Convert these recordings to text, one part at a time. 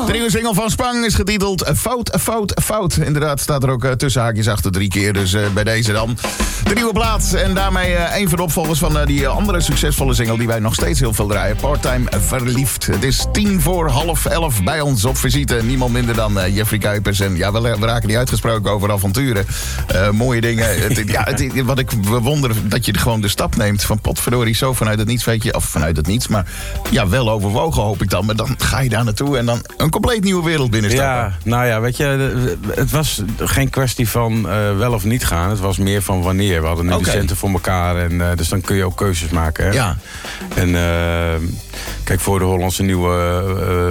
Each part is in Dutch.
De nieuwe single van Spang is getiteld Fout. Inderdaad, staat er ook tussen haakjes achter 3 keer. Dus bij deze dan de nieuwe plaat. En daarmee een van de opvolgers van die andere succesvolle single die wij nog steeds heel veel draaien. Parttime Verliefd. Het is 10:10 bij ons op visite. Niemand minder dan Jeffrey Kuipers. En ja, we raken niet uitgesproken over avonturen. Mooie dingen. Wat ik bewonder, dat je gewoon de stap neemt van potverdorie zo vanuit het niets, weet je. Of vanuit het niets, maar ja, wel overwogen hoop ik dan. Maar dan ga je daar naartoe en dan een compleet nieuwe wereld binnenstappen. Ja, nou ja, weet je, het was geen kwestie van wel of niet gaan. Het was meer van wanneer. We hadden nu de centen voor elkaar en dus dan kun je ook keuzes maken. Hè? Ja. En kijk, voor de Hollandse Nieuwe,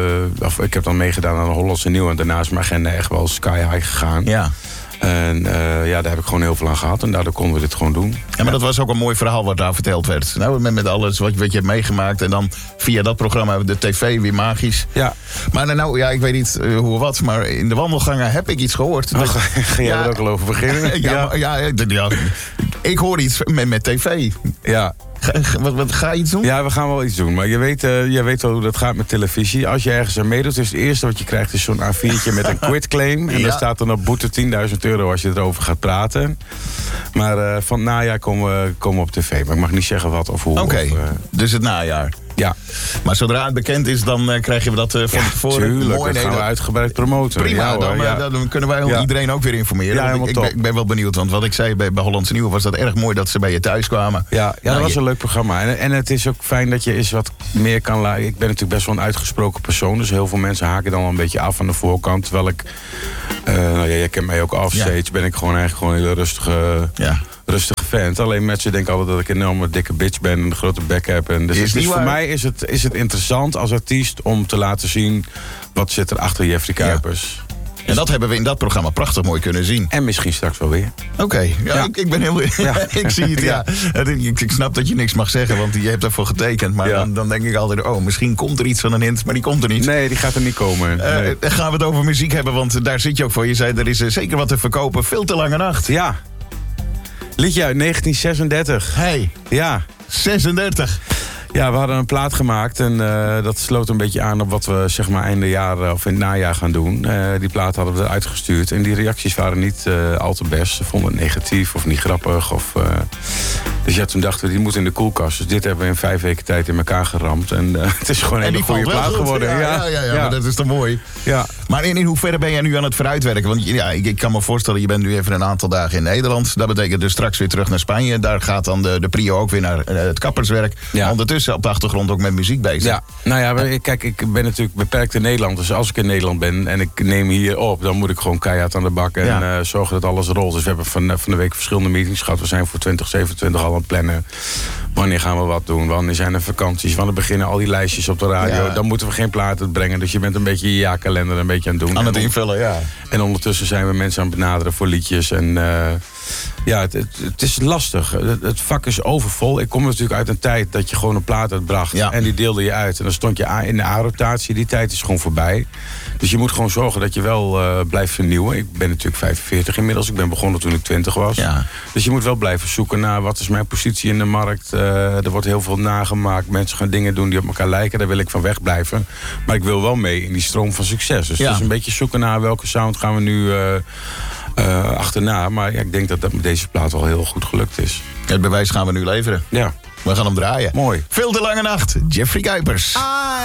ik heb dan meegedaan aan de Hollandse Nieuwe en daarna is mijn agenda echt wel sky high gegaan. Ja. En daar heb ik gewoon heel veel aan gehad. En daardoor konden we dit gewoon doen. Ja, maar dat was ook een mooi verhaal wat daar verteld werd. Nou, met alles wat je hebt meegemaakt. En dan via dat programma de tv weer magisch. Ja. Maar nou, ja, ik weet niet hoe of wat. Maar in de wandelgangen heb ik iets gehoord. Ga jij er ook al over beginnen? ja, ik hoor iets met tv. Ja. Wat ga je iets doen? Ja, we gaan wel iets doen. Maar je weet wel hoe dat gaat met televisie. Als je ergens aan meedoet, is het eerste wat je krijgt is zo'n A4'tje met een quitclaim. En daar staat dan op boete €10.000 als je erover gaat praten. Maar van het najaar komen we op tv. Maar ik mag niet zeggen wat of hoe. Oké, dus het najaar. Ja. Maar zodra het bekend is, dan krijgen we dat van tevoren. Tuurlijk, mooi, dat gaan we uitgebreid promoten. Prima, dan kunnen wij iedereen ook weer informeren. Ja, ik ben wel benieuwd, want wat ik zei bij Hollandse Nieuwe was dat erg mooi dat ze bij je thuis kwamen. Ja, dat was een leuk programma. En het is ook fijn dat je eens wat meer kan laten. Ik ben natuurlijk best wel een uitgesproken persoon, dus heel veel mensen haken dan wel een beetje af aan de voorkant. Terwijl ik, jij kent mij ook offstage, ben ik gewoon eigenlijk gewoon een hele rustige vent. Alleen mensen denken altijd dat ik een enorme dikke bitch ben en een grote bek heb. En dus voor mij is het interessant als artiest om te laten zien wat zit er achter Jeffrey Kuipers. Ja. En dat hebben we in dat programma prachtig mooi kunnen zien. En misschien straks wel weer. Oké. Ik ben heel... ik zie het, ja. Ik snap dat je niks mag zeggen, want je hebt daarvoor getekend. Maar dan denk ik altijd, misschien komt er iets van een hint, maar die komt er niet. Nee, die gaat er niet komen. Nee. Gaan we het over muziek hebben, want daar zit je ook voor. Je zei, er is zeker wat te verkopen. Veel te lange nacht. Ja. Liedje uit 1936. Hey. Ja. 36. Ja, we hadden een plaat gemaakt en dat sloot een beetje aan op wat we zeg maar einde jaar of in het najaar gaan doen. Die plaat hadden we eruit gestuurd en die reacties waren niet al te best. Ze vonden het negatief of niet grappig. Dus ja, toen dachten we, die moet in de koelkast. Dus dit hebben we in 5 weken tijd in elkaar geramd. En het is gewoon een hele goede plaat geworden. Ja, maar dat is toch mooi. Ja. Maar in hoeverre ben jij nu aan het vooruitwerken? Want ik kan me voorstellen, je bent nu even een aantal dagen in Nederland. Dat betekent dus straks weer terug naar Spanje. Daar gaat dan de prio ook weer naar het kapperswerk. Ja. Ondertussen op de achtergrond ook met muziek bezig. Ja, nou ja, kijk, ik ben natuurlijk beperkt in Nederland. Dus als ik in Nederland ben en ik neem hier op, dan moet ik gewoon keihard aan de bak en zorgen dat alles rolt. Dus we hebben van de week verschillende meetings gehad. We zijn voor 2027 al aan het plannen. Wanneer gaan we wat doen? Wanneer zijn er vakanties? Wanneer beginnen al die lijstjes op de radio? Ja. Dan moeten we geen platen brengen. Dus je bent een beetje je jaarkalender een beetje aan het doen. Aan het invullen, ja. En ondertussen zijn we mensen aan het benaderen voor liedjes. En het is lastig. Het vak is overvol. Ik kom natuurlijk uit een tijd dat je gewoon een plaat uitbracht. Ja. En die deelde je uit. En dan stond je in de A-rotatie. Die tijd is gewoon voorbij. Dus je moet gewoon zorgen dat je wel blijft vernieuwen. Ik ben natuurlijk 45 inmiddels. Ik ben begonnen toen ik 20 was. Ja. Dus je moet wel blijven zoeken naar wat is mijn positie in de markt. Er wordt heel veel nagemaakt. Mensen gaan dingen doen die op elkaar lijken. Daar wil ik van wegblijven. Maar ik wil wel mee in die stroom van succes. Dus het is een beetje zoeken naar welke sound gaan we nu achterna. Maar ik denk dat met deze plaat al heel goed gelukt is. Het bewijs gaan we nu leveren. Ja. We gaan hem draaien. Mooi. Veel te lange nacht. Jeffrey Kuipers.